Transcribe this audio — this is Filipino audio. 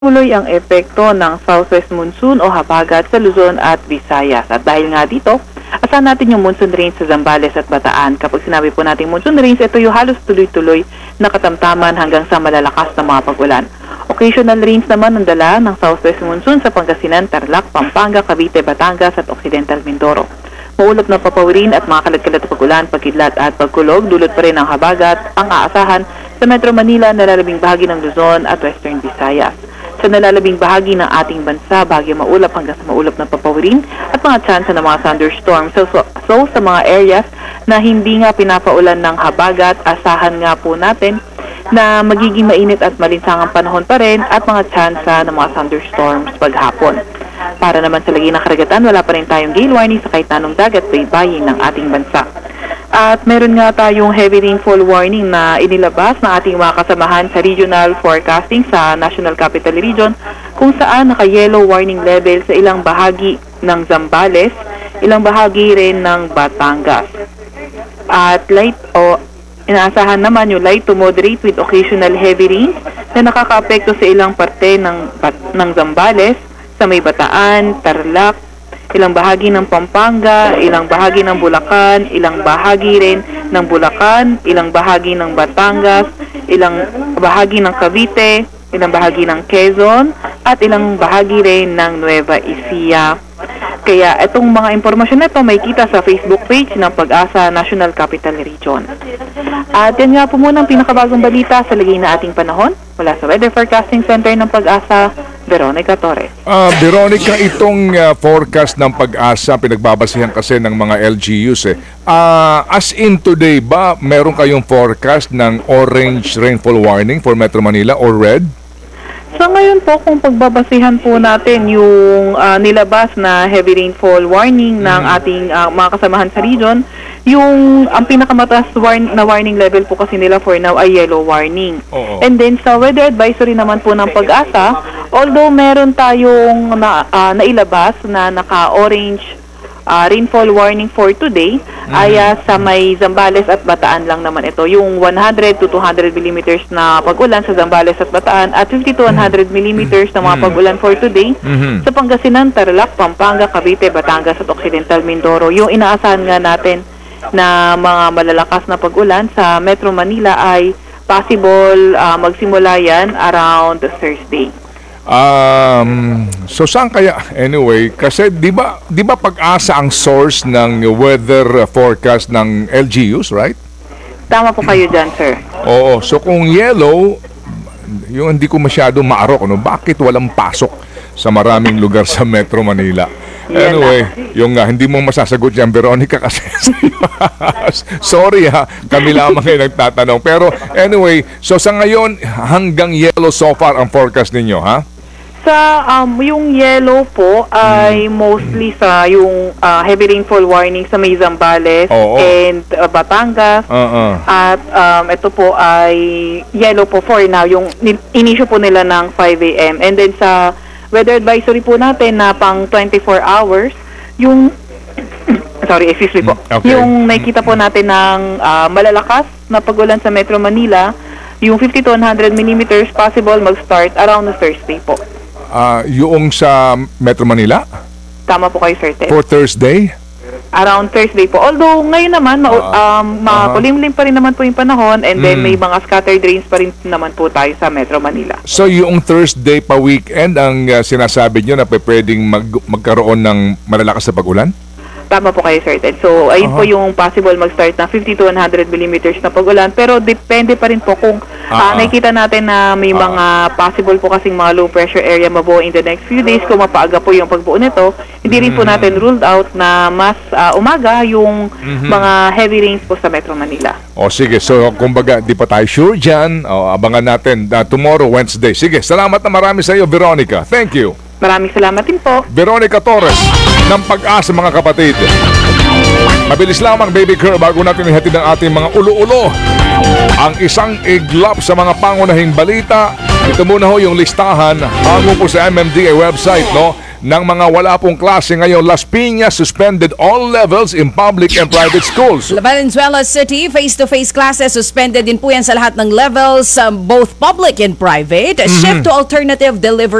Tuloy ang epekto ng southwest monsoon o habagat sa Luzon at Visayas. At dahil nga dito, asahan natin yung monsoon rains sa Zambales at Bataan. Kapag sinabi po natin monsoon rains, ito yung halos tuloy-tuloy na katamtaman hanggang sa malalakas na mga pag-ulan. Occasional rains naman ang dala ng southwest monsoon sa Pangasinan, Tarlac, Pampanga, Cavite, Batangas at Occidental Mindoro. Maulap na papawirin at mga kalat-kalat na pag-ulan, pagkidlat at pagkulog, dulot pa rin ng habagat ang aasahan sa Metro Manila, nalalabing bahagi ng Luzon at Western Visayas. Sa nalalabing bahagi ng ating bansa, bahagi maulap hanggang sa maulap na papawirin at mga tsansa ng mga thunderstorms. So sa mga areas na hindi nga pinapaulan ng habagat, asahan nga po natin na magiging mainit at malinsangang panahon pa rin at mga tsansa ng mga thunderstorms paghapon. Para naman sa lagi ng karagatan, wala pa rin tayong gale warning sa kahit anong dagat baybayin ng ating bansa. At meron nga tayong heavy rainfall warning na inilabas ng ating mga kasamahan sa regional forecasting sa National Capital Region, kung saan naka-yellow warning level sa ilang bahagi ng Zambales, ilang bahagi rin ng Batangas. At inaasahan naman yung light to moderate with occasional heavy rains na nakaka-apekto sa ilang parte ng Zambales, sa may Bataan, Tarlac, ilang bahagi ng Pampanga, ilang bahagi ng Bulacan, ilang bahagi rin ng Bulacan, ilang bahagi ng Batangas, ilang bahagi ng Cavite, ilang bahagi ng Quezon, at ilang bahagi rin ng Nueva Ecija. Kaya itong mga impormasyon na ito may kita sa Facebook page ng Pag-asa National Capital Region. At yan nga po muna ang pinakabagong balita sa lagay na ating panahon. Mula sa Weather Forecasting Center ng Pag-asa, Veronica Torres. Veronica, itong forecast ng Pag-asa, pinagbabasihan kasi ng mga LGUs. As in today ba, meron kayong forecast ng orange rainfall warning for Metro Manila or red? So ngayon po, kung pagbabasihan po natin yung nilabas na heavy rainfall warning ng ating mga kasamahan sa region, yung ang pinakamataas na warning level po kasi nila for now ay yellow warning. Oo. And then sa weather advisory naman po ng Pag-asa, although meron tayong nailabas na naka-orange rainfall warning for today, ay sa may Zambales at Bataan lang naman ito. Yung 100 to 200 millimeters na pag-ulan sa Zambales at Bataan at 50 to 100 millimeters na mga pag-ulan for today sa Pangasinan, Tarlac, Pampanga, Cavite, Batangas at Occidental Mindoro. Yung inaasahan nga natin na mga malalakas na pag-ulan sa Metro Manila ay possible magsimula yan around Thursday. So saan kaya anyway, kasi di ba Pag-asa ang source ng weather forecast ng LGUs, right? Tama po kayo dyan, sir. Oo, so kung yellow, yung hindi ko masyado maarok, bakit walang pasok sa maraming lugar sa Metro Manila? Anyway, yung hindi mo masasagot yan, Veronica, kasi sorry kami lamang ay nagtatanong. Pero anyway, so sa ngayon, hanggang yellow so far ang forecast ninyo, ha? Sa yung yellow po ay mostly sa yung heavy rainfall warning sa may Zambales and Batangas. At ito po ay yellow po for now, yung inisyo po nila ng 5 a.m. And then sa weather advisory po natin na pang 24 hours, yung yung nakikita po natin ng malalakas na pag-ulan sa Metro Manila, yung 50 to 100 millimeters possible mag-start around Thursday po. Yung sa Metro Manila? Tama po kayo, sir. For Thursday? Around Thursday po. Although ngayon naman, makulimlim pa rin naman po yung panahon, and then may mga scattered rains pa rin naman po tayo sa Metro Manila. So yung Thursday pa weekend ang sinasabi nyo na pwedeng magkaroon ng malalakas na pag-ulan? Tama po kayo, sir Ted. So, ayun po yung possible mag-start na 50 to 100 millimeters na pag-ulan. Pero depende pa rin po kung nakikita natin na may mga possible po kasing mga low pressure area mabuo in the next few days. Kung mapaaga po yung pagbuo nito, hindi rin po natin ruled out na mas umaga yung mga heavy rains po sa Metro Manila. O sige, so kumbaga di pa tayo sure dyan. Abangan natin tomorrow, Wednesday. Sige, salamat na marami sa iyo, Veronica. Thank you. Maraming salamat din po. Veronica Torres ng Pag-asa, mga kapatid. Mabilis lamang, baby girl, bago natin ihatid ang ating mga ulo-ulo. Ang isang iglap sa mga pangunahing balita. Ito muna ho yung listahan hango po sa MMDA website, no? ng mga wala pong klase ngayon. Las Piñas suspended all levels in public and private schools. Valenzuela City, face-to-face classes suspended din po yan sa lahat ng levels, both public and private. Shift to alternative delivery